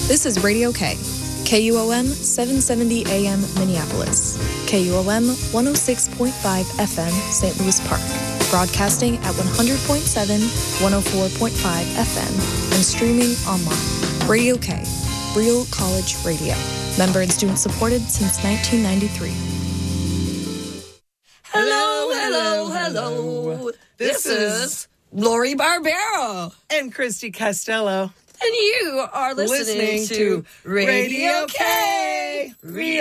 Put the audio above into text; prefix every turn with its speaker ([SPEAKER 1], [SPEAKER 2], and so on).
[SPEAKER 1] This is Radio K, KUOM 770 AM Minneapolis, KUOM 106.5 FM St. Louis Park, broadcasting at 100.7, 104.5 FM, and streaming online. Radio K, Real College Radio. Member and student supported since 1993.
[SPEAKER 2] Hello, hello, hello. This is Lori Barbero.
[SPEAKER 3] And Christy Costello.
[SPEAKER 2] And you are listening to Radio K.